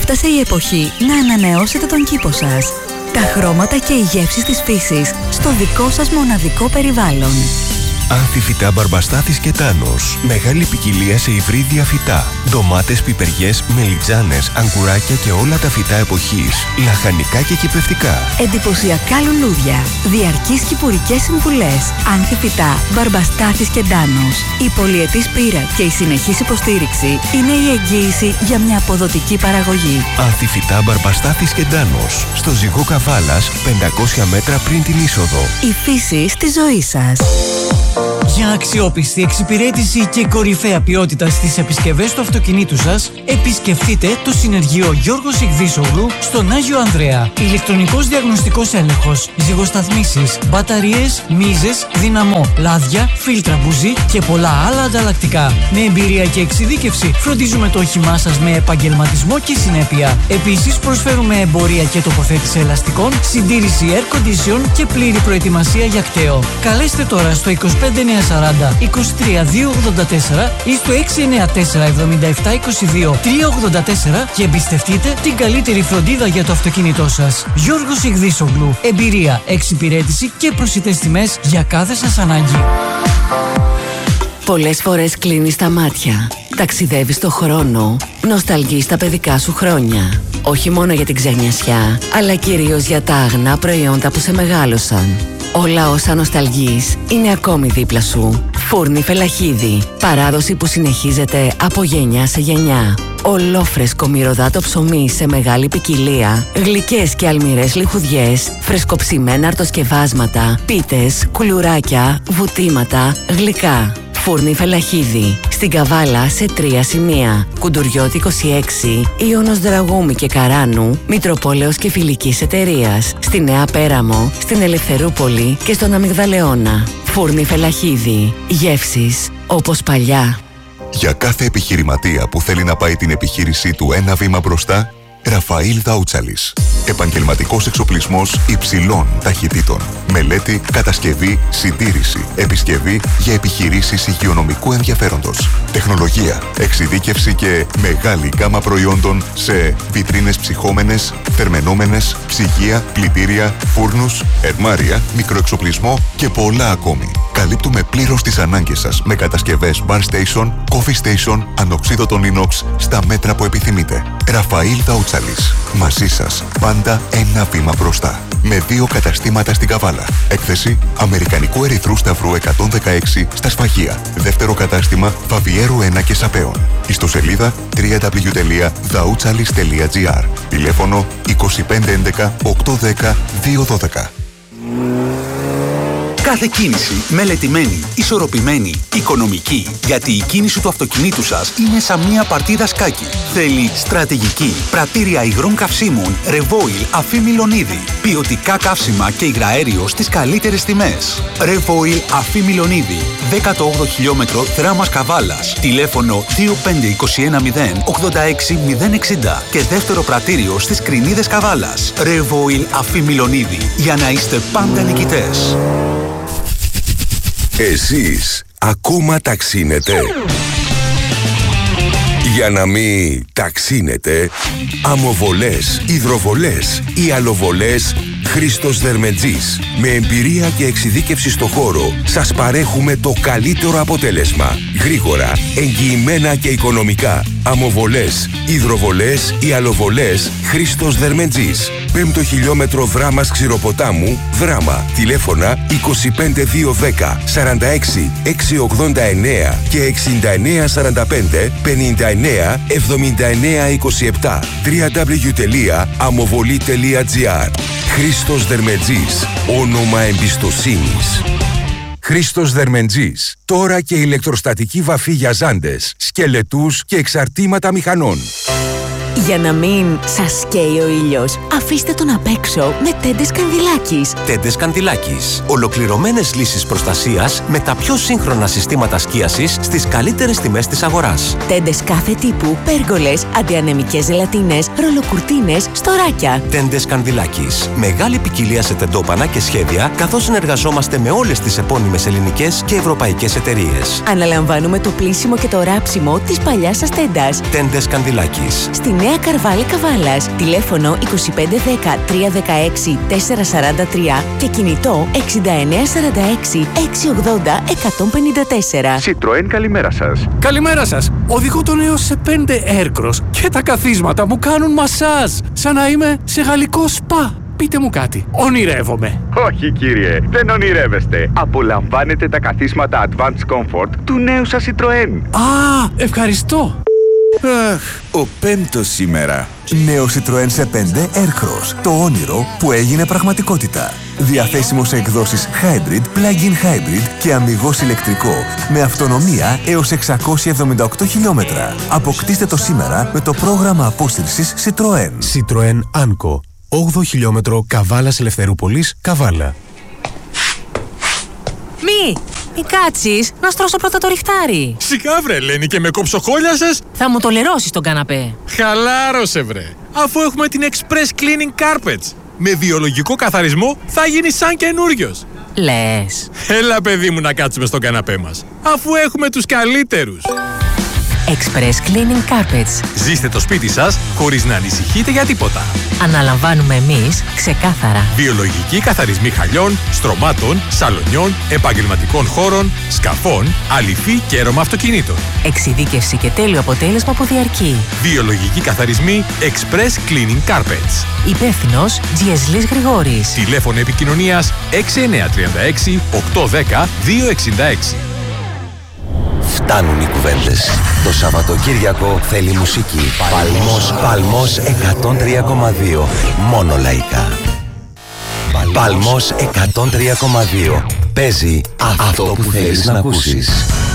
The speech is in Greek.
Έφτασε η εποχή να ανανεώσετε τον κήπο σας. Τα χρώματα και οι γεύσεις της φύσης στο δικό σας μοναδικό περιβάλλον. Άνθη φυτά Μπαρμπαστάθης και Τάνος. Μεγάλη ποικιλία σε υβρίδια φυτά. Ντομάτες, πιπεριές, μελιτζάνες, αγκουράκια και όλα τα φυτά εποχής. Λαχανικά και κυπευτικά. Εντυπωσιακά λουλούδια. Διαρκείς κυπουρικές συμβουλές. Άνθη φυτά Μπαρμπαστάθης και Τάνος. Η πολυετής πείρα και η συνεχής υποστήριξη είναι η εγγύηση για μια αποδοτική παραγωγή. Άνθη φυτά Μπαρμπαστάθης και Τάνος. Στο Ζυγό Καβάλας, 500 μέτρα πριν την είσοδο. Η φύση στη ζωή σας. Για αξιόπιστη εξυπηρέτηση και κορυφαία ποιότητα στις επισκευές του αυτοκινήτου σας, επισκεφτείτε το συνεργείο Γιώργος Ιγδίσογλου στον Άγιο Ανδρέα. Ηλεκτρονικός διαγνωστικός έλεγχος, ζυγοσταθμίσεις, μπαταρίες, μίζες, δυναμό, λάδια, φίλτρα μπουζί και πολλά άλλα ανταλλακτικά. Με εμπειρία και εξειδίκευση φροντίζουμε το όχημά σας με επαγγελματισμό και συνέπεια. Επίσης προσφέρουμε εμπορία και τοποθέτηση ελαστικών, συντήρηση air condition και πλήρη προετοιμασία για κταίο. Καλέστε τώρα στο 25940 23284 ή στο 694 77 22 384 και εμπιστευτείτε την καλύτερη φροντίδα για το αυτοκίνητό σας. Γιώργος Ιγδίσογλου. Εμπειρία, εξυπηρέτηση και προσιτές τιμές για κάθε σας ανάγκη. Πολλές φορές κλείνεις τα μάτια, ταξιδεύεις στο χρόνο, νοσταλγείς τα παιδικά σου χρόνια. Όχι μόνο για την ξενιασιά, αλλά κυρίως για τα αγνά προϊόντα που σε μεγάλωσαν. Όλα όσα νοσταλγείς είναι ακόμη δίπλα σου. Φούρνη Φελαχίδη. Παράδοση που συνεχίζεται από γενιά σε γενιά. Ολόφρεσκο μυρωδάτο ψωμί σε μεγάλη ποικιλία. Γλυκές και αλμυρές λιχουδιές. Φρεσκοψημένα αρτοσκευάσματα. Πίτες, κουλουράκια, βουτήματα, γλυκά. Φούρνη Φελαχίδη. Στην Καβάλα σε 3 σημεία. Κουντουριώτη 26, Ιώνος Δραγούμη και Καράνου, Μητροπόλεως και Φιλικής Εταιρείας. Στη Νέα Πέραμο, στην Ελευθερούπολη και στον Αμυγδαλεώνα. Φούρνη Φελαχίδη. Γεύσεις όπως παλιά. Για κάθε επιχειρηματία που θέλει να πάει την επιχείρησή του ένα βήμα μπροστά, Ραφαήλ Δαούτσαλης. Επαγγελματικός εξοπλισμός υψηλών ταχυτήτων. Μελέτη, κατασκευή, συντήρηση, επισκευή για επιχειρήσεις υγειονομικού ενδιαφέροντος. Τεχνολογία, εξειδίκευση και μεγάλη γκάμα προϊόντων σε βιτρίνες ψυχόμενες, θερμαινόμενες, ψυγεία, πλυτήρια, φούρνους, ερμάρια, μικροεξοπλισμό και πολλά ακόμη. Καλύπτουμε πλήρως τις ανάγκες σας με κατασκευές bar station, coffee station, ανοξίδωτων inox στα μέτρα που επιθυμείτε. Ραφαήλ Δαούτσαλης. Μαζί σας πάντα ένα βήμα μπροστά. Με 2 καταστήματα στην Καβάλα. Έκθεση Αμερικανικού Ερυθρού Σταυρού 116 στα Σφαγεία. Δεύτερο κατάστημα Φαβιέρου 1 και Σαπέων. Ιστοσελίδα www.dautsalis.gr. Τηλέφωνο 2511 810 212. Κάθε κίνηση μελετημένη, ισορροπημένη, οικονομική, γιατί η κίνηση του αυτοκινήτου σας είναι σαν μια παρτίδα σκάκι. Θέλει στρατηγική, πρατήρια υγρών καυσίμων, Revoil Αφή Μιλονίδη. Ποιοτικά καύσιμα και υγραέριο στις καλύτερες τιμές. Revoil Αφή Μιλονίδη, 18ο χιλιόμετρο Δράμας Καβάλας. Τηλέφωνο 25210 86060 και δεύτερο πρατήριο στις Κρινίδες Καβάλας. Revoil Αφή Μιλονίδη, για να είστε πάντα νικητές. Εσείς ακόμα ταξίνετε? Για να μην ταξίνετε, αμμοβολές, υδροβολές ή αλοβολές Χρήστος Δερμετζής. Με εμπειρία και εξειδίκευση στο χώρο σας παρέχουμε το καλύτερο αποτέλεσμα. Γρήγορα, εγγυημένα και οικονομικά. Αμμοβολές, υδροβολές ή αλοβολές Χρήστος Δερμετζής. 5ο χιλιόμετρο Δράμας Ξηροποτάμου, Δράμα. Τηλέφωνα 25210 46 689 και 6945 59 79 27. www.ammovoli.gr. Χρήστος Δερμετζής. Όνομα εμπιστοσύνης. Χρήστος Δερμετζής. Τώρα και ηλεκτροστατική βαφή για ζάντες, σκελετούς και εξαρτήματα μηχανών. Για να μην σας καίει ο ήλιος, αφήστε τον απ' έξω με τέντες Κανδυλάκης. Τέντες Κανδυλάκης. Ολοκληρωμένες λύσεις προστασίας με τα πιο σύγχρονα συστήματα σκίασης στις καλύτερες τιμές της αγοράς. Τέντες κάθε τύπου, πέργολες, αντιανεμικές ζελατίνες, ρολοκουρτίνες, στοράκια. Τέντες Κανδυλάκης. Μεγάλη ποικιλία σε τεντόπανα και σχέδια, καθώς συνεργαζόμαστε με όλες τις επώνυμες ελληνικές και ευρωπαϊκές εταιρείες. Αναλαμβάνουμε το πλύσιμο και το ράψιμο της παλιάς σας τέντας. Τέντες Κανδυλάκης. Στην Νέα Καρβάλη Καβάλας. Τηλέφωνο 2510 316 443 και κινητό 6946 680 154. Citroën, καλημέρα σας. Καλημέρα σας. Οδηγώ τον έως σε 5 Aircross και τα καθίσματα μου κάνουν μασάζ. Σαν να είμαι σε γαλλικό σπα. Πείτε μου κάτι. Ονειρεύομαι? Όχι κύριε, δεν ονειρεύεστε. Απολαμβάνετε τα καθίσματα Advanced Comfort του νέου σας Citroën. Α, ευχαριστώ. Ο πέμπτος σήμερα. Νέο Citroën σε 5 Aircross. Το όνειρο που έγινε πραγματικότητα. Διαθέσιμο σε εκδόσεις Hybrid, Plug-in Hybrid και αμιγώς ηλεκτρικό. Με αυτονομία έως 678 χιλιόμετρα. Αποκτήστε το σήμερα με το πρόγραμμα απόσυρσης Citroën. Citroën Anco. 8 χιλιόμετρο Καβάλας Ελευθερούπολης, Καβάλα. Μη κάτσεις, να στρώσω πρώτα το ριχτάρι. Σιγά βρε Ελένη και με κοψοκόλιασες. Θα μου το λερώσεις τον καναπέ. Χαλάρωσε βρε, αφού έχουμε την Express Cleaning Carpets. Με βιολογικό καθαρισμό θα γίνει σαν καινούριος. Λες. Έλα παιδί μου να κάτσουμε στον καναπέ μας, αφού έχουμε τους καλύτερους. Express Cleaning Carpets. Ζήστε το σπίτι σας χωρίς να ανησυχείτε για τίποτα. Αναλαμβάνουμε εμείς ξεκάθαρα. Βιολογικοί καθαρισμοί χαλιών, στρωμάτων, σαλονιών, επαγγελματικών χώρων, σκαφών, αληφή και έρωμα αυτοκινήτων. Εξειδίκευση και τέλειο αποτέλεσμα που διαρκεί. Βιολογικοί καθαρισμοί Express Cleaning Carpets. Υπεύθυνος Τζιεσλής Γρηγόρης. Τηλέφωνο επικοινωνίας 6936 810 266. Φτάνουν οι κουβέντες. Το Σαββατοκύριακο θέλει μουσική. Παλμός 103,2. Μόνο λαϊκά. Παλμός 103,2. Παίζει αυτό που θέλεις να ακούσεις.